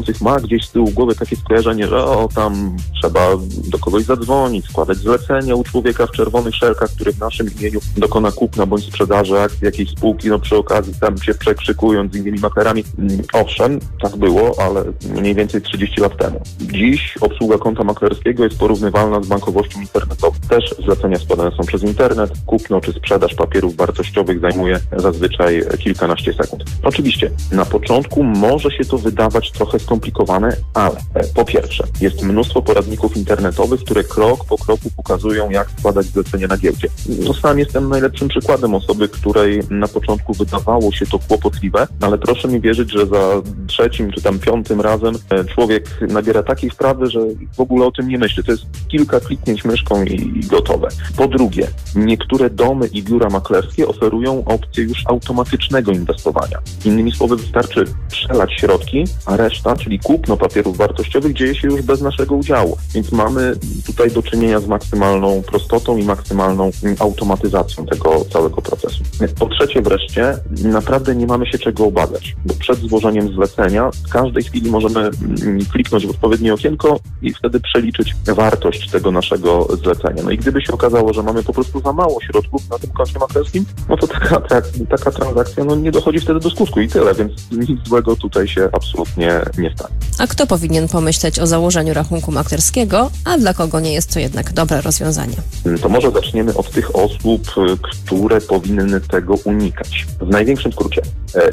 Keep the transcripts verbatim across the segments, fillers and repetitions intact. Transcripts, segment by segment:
ma gdzieś z tyłu głowy takie skojarzenie, że o, tam trzeba do kogoś zadzwonić, składać zlecenia u człowieka w czerwonych szelkach, który w naszym imieniu dokona kupna bądź sprzedaży akcji jakiejś spółki, no przy okazji tam się przekrzykując z innymi maklerami. Owszem, tak było, ale mniej więcej trzydzieści lat temu. Dziś obsługa konta maklerskiego jest porównywalna z bankowością internetową. Też zlecenia składane są przez internet. Kupno czy sprzedaż papierów wartościowych zajmuje zazwyczaj kilkanaście sekund. Oczywiście, na początku może się to wydawać trochę skomplikowane, ale po pierwsze, jest mnóstwo poradników internetowych, które krok po kroku pokazują, jak składać zlecenie na giełdzie. No, sam jestem najlepszym przykładem osoby, której na początku wydawało się to kłopotliwe, ale proszę mi wierzyć, że za trzecim czy tam piątym razem człowiek nabiera takiej wprawy, że w ogóle o tym nie myśli. To jest kilka kliknięć myszką i, i gotowe. Po drugie, niektóre domy i biura maklerskie oferują opcję już automatycznego inwestowania. Innymi słowy, wystarczy przelać środki, a reszta, czyli kupno papierów wartościowych, dzieje się już bez naszego udziału. Więc mamy tutaj do czynienia z maksymalną prostotą i maksymalną automatyzacją tego całego procesu. Po trzecie wreszcie, naprawdę nie mamy się czego obawiać, bo przed złożeniem zlecenia w każdej chwili możemy kliknąć w odpowiednie okienko i wtedy przeliczyć wartość tego naszego zlecenia. No i gdyby się okazało, że mamy po prostu za mało środków na tym koncie maklerskim, no to taka, taka, taka transakcja no, nie dochodzi wtedy do skutku i tyle, więc nic złego tutaj się absolutnie nie stanie. A kto powinien pomyśleć o założeniu rachunku maklerskiego, a dla kogo nie jest to jednak dobre rozwiązanie? To może zaczniemy od tych osób, które powinny tego unikać. W największym skrócie,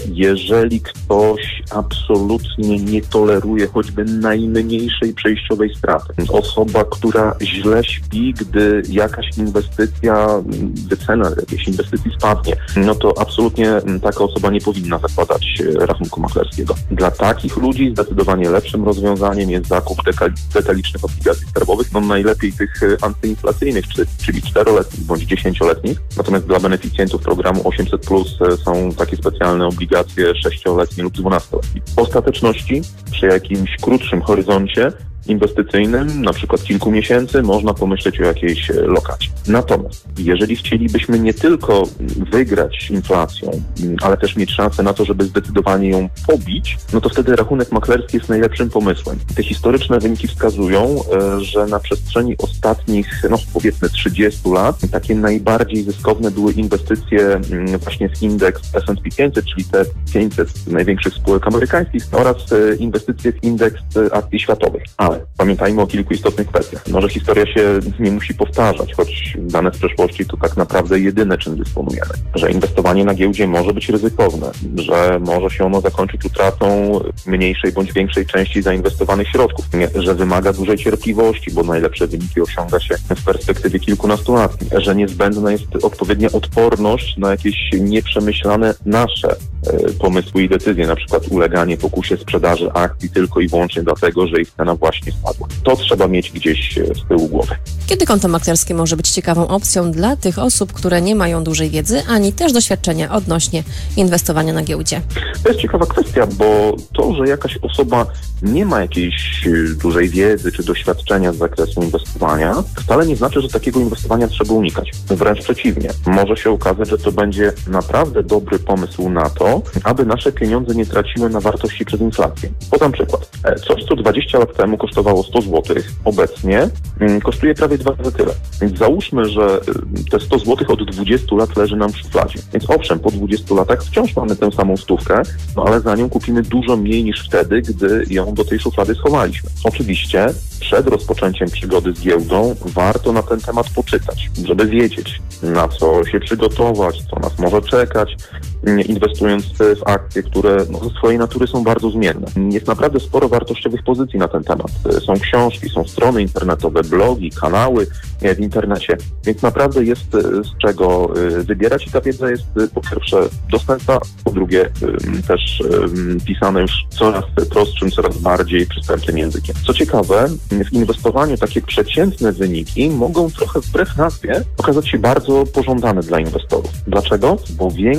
jeżeli ktoś absolutnie nie toleruje choćby najmniejszej przejściowej straty, osoba, która źle śpi, gdy jakaś inwestycja, wycena jakiejś inwestycji spadnie, no to absolutnie taka osoba nie powinna zakładać rachunku maklerskiego. Dla takich ludzi zdecydowanie lepszym rozwiązaniem jest zakup detalicznych obligacji skarbowych, no najlepiej tych antyinflacyjnych, czyli czteroletnich bądź dziesięcioletnich. Natomiast dla beneficjentów programu osiemset plus są takie specjalne obligacje sześcioletnie lub dwunastoletnie. W ostateczności przy jakimś krótszym horyzoncie inwestycyjnym, na przykład kilku miesięcy, można pomyśleć o jakiejś lokacie. Natomiast jeżeli chcielibyśmy nie tylko wygrać inflacją, ale też mieć szansę na to, żeby zdecydowanie ją pobić, no to wtedy rachunek maklerski jest najlepszym pomysłem. Te historyczne wyniki wskazują, że na przestrzeni ostatnich, no powiedzmy trzydziestu lat, takie najbardziej zyskowne były inwestycje właśnie w indeks S and P pięćset, czyli te pięćset największych spółek amerykańskich oraz inwestycje w indeks akcji światowych. Ale pamiętajmy o kilku istotnych kwestiach. Może historia się nie musi powtarzać, choć dane z przeszłości to tak naprawdę jedyne, czym dysponujemy. Że inwestowanie na giełdzie może być ryzykowne, że może się ono zakończyć utratą mniejszej bądź większej części zainwestowanych środków, że wymaga dużej cierpliwości, bo najlepsze wyniki osiąga się w perspektywie kilkunastu lat, że niezbędna jest odpowiednia odporność na jakieś nieprzemyślane nasze pomysły i decyzje, na przykład uleganie pokusie sprzedaży akcji tylko i wyłącznie dlatego, że ich cena właśnie spadła. To trzeba mieć gdzieś z tyłu głowy. Kiedy konto maklerskie może być ciekawą opcją dla tych osób, które nie mają dużej wiedzy, ani też doświadczenia odnośnie inwestowania na giełdzie? To jest ciekawa kwestia, bo to, że jakaś osoba nie ma jakiejś dużej wiedzy czy doświadczenia z zakresu inwestowania, wcale nie znaczy, że takiego inwestowania trzeba unikać. Wręcz przeciwnie. Może się okazać, że to będzie naprawdę dobry pomysł na to, aby nasze pieniądze nie traciły na wartości przez inflację. Podam przykład. Coś, co dwadzieścia lat temu kosztowało sto złotych, obecnie kosztuje prawie dwa razy tyle. Więc załóżmy, że te sto złotych od dwudziestu lat leży nam w szufladzie. Więc owszem, po dwudziestu latach wciąż mamy tę samą stówkę, no ale za nią kupimy dużo mniej niż wtedy, gdy ją do tej szuflady schowaliśmy. Oczywiście przed rozpoczęciem przygody z giełdą warto na ten temat poczytać, żeby wiedzieć, na co się przygotować, co nas może czekać, inwestując w akcje, które no, ze swojej natury są bardzo zmienne. Jest naprawdę sporo wartościowych pozycji na ten temat. Są książki, są strony internetowe, blogi, kanały w internecie, więc naprawdę jest z czego wybierać i ta wiedza jest po pierwsze dostępna, po drugie też pisane już coraz prostszym, coraz bardziej przystępnym językiem. Co ciekawe, w inwestowaniu takie przeciętne wyniki mogą trochę wbrew nazwie okazać się bardzo pożądane dla inwestorów. Dlaczego? Bo większość inwestorów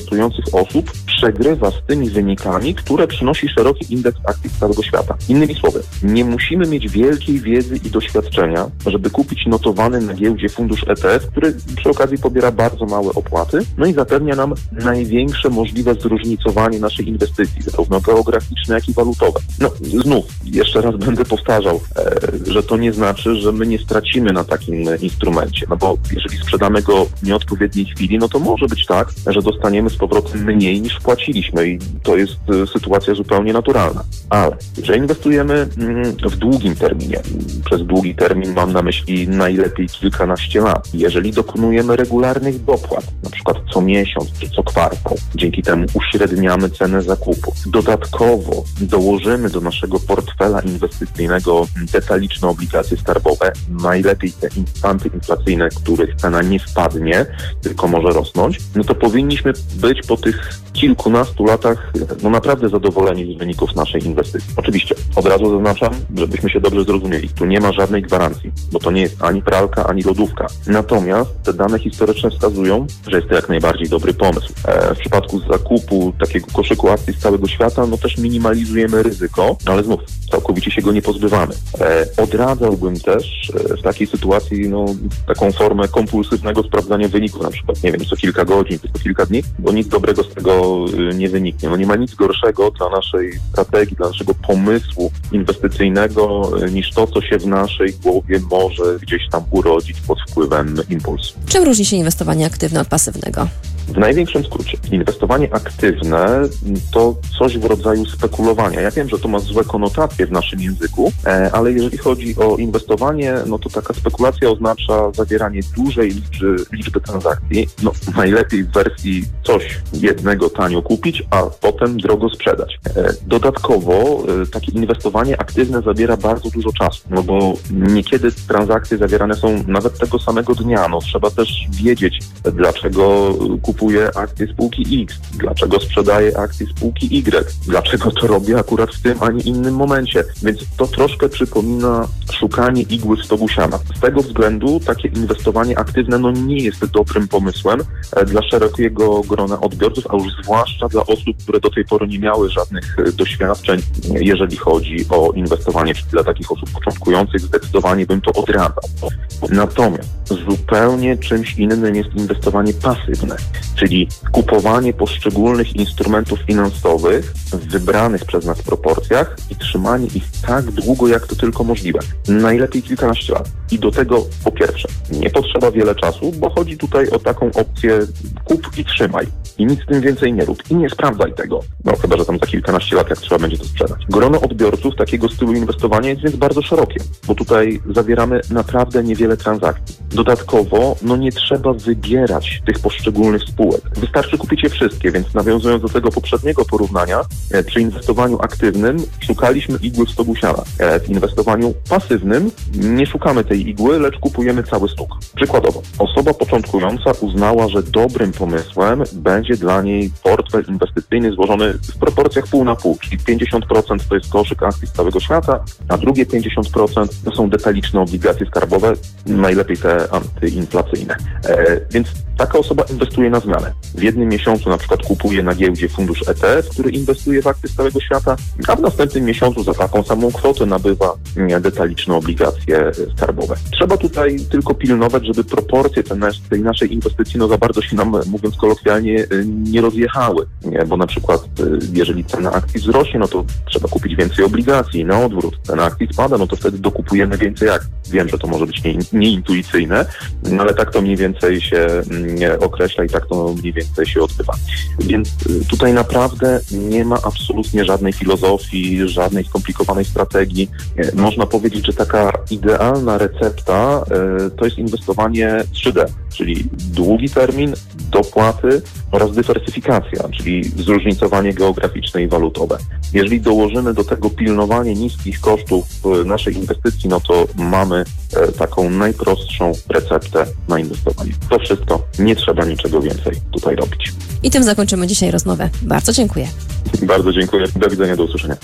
inwestujących osób przegrywa z tymi wynikami, które przynosi szeroki indeks akcji z całego świata. Innymi słowy, nie musimy mieć wielkiej wiedzy i doświadczenia, żeby kupić notowany na giełdzie fundusz E T F, który przy okazji pobiera bardzo małe opłaty, no i zapewnia nam największe możliwe zróżnicowanie naszej inwestycji, zarówno geograficzne, jak i walutowe. No znów, jeszcze raz będę powtarzał, e, że to nie znaczy, że my nie stracimy na takim instrumencie, no bo jeżeli sprzedamy go w nieodpowiedniej chwili, no to może być tak, że dostaniemy z powrotem mniej niż płaciliśmy i to jest e, sytuacja zupełnie naturalna. Ale jeżeli inwestujemy mm, w długim terminie, przez długi termin mam na myśli najlepiej kilkanaście lat, jeżeli dokonujemy regularnych dopłat, na przykład co miesiąc czy co kwartał, dzięki temu uśredniamy cenę zakupu. Dodatkowo dołożymy do naszego portfela inwestycyjnego detaliczne obligacje skarbowe, najlepiej te antyinflacyjne, których cena nie spadnie, tylko może rosnąć, no to powinniśmy być po tych kilkunastu latach no naprawdę zadowoleni z wyników naszej inwestycji. Oczywiście, od razu zaznaczam, żebyśmy się dobrze zrozumieli, tu nie ma żadnej gwarancji, bo to nie jest ani pralka, ani lodówka. Natomiast te dane historyczne wskazują, że jest to jak najbardziej dobry pomysł. E, w przypadku zakupu takiego koszyku akcji z całego świata, no też minimalizujemy ryzyko, ale znów całkowicie się go nie pozbywamy. E, odradzałbym też e, w takiej sytuacji no, taką formę kompulsywnego sprawdzania wyników, na przykład, nie wiem, co kilka godzin, co kilka dni, bo nic dobrego z tego e, nie wyniknie. No nie ma nic gorszego dla naszej strategii, dla naszego pomysłu inwestycyjnego e, niż to, co się w naszej głowie może gdzieś tam urodzić pod wpływem impulsu. Czym różni się inwestowanie aktywne od pasywnego? W największym skrócie, inwestowanie aktywne to coś w rodzaju spekulowania. Ja wiem, że to ma złe konotacje w naszym języku, ale jeżeli chodzi o inwestowanie, no to taka spekulacja oznacza zawieranie dużej liczby, liczby transakcji. No najlepiej w wersji coś jednego tanio kupić, a potem drogo sprzedać. Dodatkowo takie inwestowanie aktywne zabiera bardzo dużo czasu, no bo niekiedy transakcje zawierane są nawet tego samego dnia. No trzeba też wiedzieć, dlaczego kupuje akcje spółki X, dlaczego sprzedaje akcje spółki Y, dlaczego to robi akurat w tym, a nie innym momencie. Więc to troszkę przypomina szukanie igły w stogu siana. Z tego względu takie inwestowanie aktywne no nie jest dobrym pomysłem dla szerokiego grona odbiorców, a już zwłaszcza dla osób, które do tej pory nie miały żadnych doświadczeń, jeżeli chodzi o inwestowanie, czyli dla takich osób początkujących zdecydowanie bym to odradzał. Natomiast zupełnie czymś innym jest inwestowanie pasywne, czyli kupowanie poszczególnych instrumentów finansowych w wybranych przez nas proporcjach i trzymanie ich tak długo, jak to tylko możliwe. Najlepiej kilkanaście lat. I do tego po pierwsze, nie potrzeba wiele czasu, bo chodzi tutaj o taką opcję kup i trzymaj. I nic z tym więcej nie rób. I nie sprawdzaj tego. No chyba, że tam za kilkanaście lat, jak trzeba będzie to sprzedać. Grono odbiorców takiego stylu inwestowania jest więc bardzo szerokie, bo tutaj zawieramy naprawdę niewiele transakcji. Dodatkowo, no nie trzeba wybierać tych poszczególnych spółek. Wystarczy kupić je wszystkie, więc nawiązując do tego poprzedniego porównania, przy inwestowaniu aktywnym szukaliśmy igły w stogu siana. W inwestowaniu pasywnym nie szukamy tej igły, lecz kupujemy cały stóg. Przykładowo, osoba początkująca uznała, że dobrym pomysłem będzie dla niej portfel inwestycyjny złożony w proporcjach pół na pół, czyli pięćdziesiąt procent to jest koszyk akcji z całego świata, a drugie pięćdziesiąt procent to są detaliczne obligacje skarbowe, najlepiej te antyinflacyjne. E, więc taka osoba inwestuje na zmianę. W jednym miesiącu na przykład kupuje na giełdzie fundusz E T F, który inwestuje w akcje z całego świata, a w następnym miesiącu za taką samą kwotę nabywa detaliczne obligacje skarbowe. Trzeba tutaj tylko pilnować, żeby proporcje tej naszej inwestycji no za bardzo się nam, mówiąc kolokwialnie, nie rozjechały. Nie? Bo na przykład jeżeli cena akcji wzrośnie, no to trzeba kupić więcej obligacji. Na odwrót, cena akcji spada, no to wtedy dokupujemy więcej akcji. Wiem, że to może być nie, nieintuicyjne, no ale tak to mniej więcej się określa i tak to mniej więcej się odbywa. Więc tutaj naprawdę nie ma absolutnie żadnej filozofii, żadnej skomplikowanej strategii. Można powiedzieć, że taka idealna recepta to jest inwestowanie trzy D, czyli długi termin, dopłaty oraz dywersyfikacja, czyli zróżnicowanie geograficzne i walutowe. Jeżeli dołożymy do tego pilnowanie niskich kosztów naszej inwestycji, no to mamy taką najprostszą receptę na inwestowanie. To wszystko, nie trzeba niczego więcej tutaj robić. I tym zakończymy dzisiaj rozmowę. Bardzo dziękuję. Bardzo dziękuję. Do widzenia, do usłyszenia.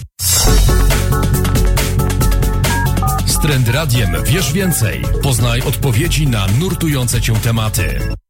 Z Trend Radiem wiesz więcej. Poznaj odpowiedzi na nurtujące cię tematy.